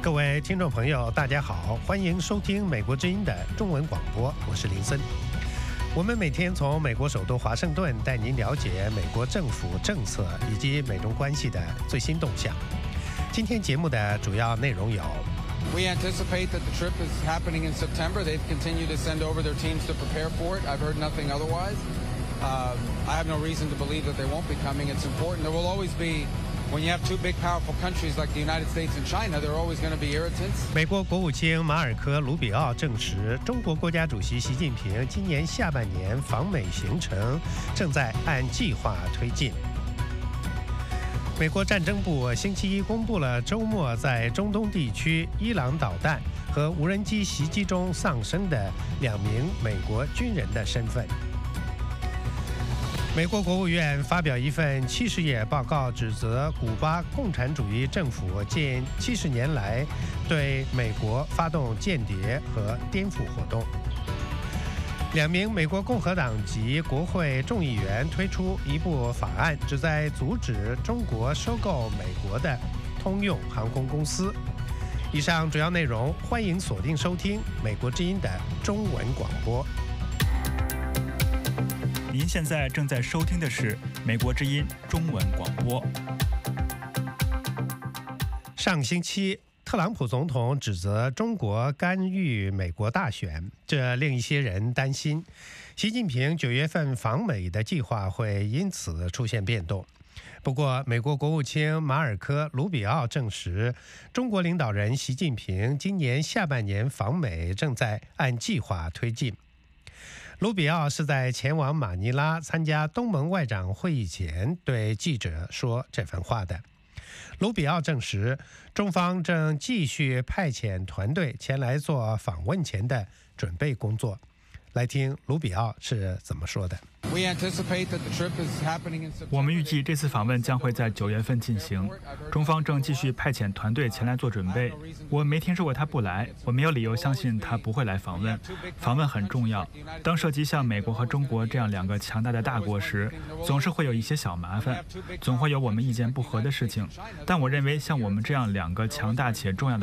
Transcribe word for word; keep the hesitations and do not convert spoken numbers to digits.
各位听众朋友，大家好，欢迎收听美国之音的中文广播，我是林森。我们每天从美国首都华盛顿带您了解美国政府政策以及美中关系的最新动向。今天节目的主要内容有 We anticipate that the trip is happening in September. They've continued to send over their teams to prepare for it. I've heard nothing otherwise. Uh, I have no reason to believe that they won't be coming. It's important. There will always be, when you have two big, powerful countries like the United States and China, there are always going to be irritants. 美国国务卿马尔科·卢比奥证实，中国国家主席习近平今年下半年访美行程正在按计划推进。美国战争部星期一公布了周末在中东地区伊朗导弹和无人机袭击中丧生的两名美国军人的身份。美国国务院发表一份七十页报告，指责古巴共产主义政府近七十年来对美国发动间谍和颠覆活动。两名美国共和党籍国会众议员推出一部法案，旨在阻止中国收购美国的通用航空公司。以上主要内容，欢迎锁定收听美国之音的中文广播。 您现在正在收听的是美国之音中文广播。 上星期，特朗普总统指责中国干预美国大选，这令一些人担心，习近平九月份访美的计划会因此出现变动。不过，美国国务卿马尔科·卢比奥证实，中国领导人习近平今年下半年访美正在按计划推进。卢比奥是在前往马尼拉参加东盟外长会议前对记者说这番话的。卢比奥证实，中方正继续派遣团队前来做访问前的准备工作。来听卢比奥是怎么说的。 我们预计这次访问将会在九月份进行，中方正继续派遣团队前来做准备。我没听说过他不来，我没有理由相信他不会来访问。访问很重要，当涉及像美国和中国这样两个强大的大国时，总是会有一些小麻烦，总会有我们意见不合的事情。但我认为像我们这样两个强大且重要的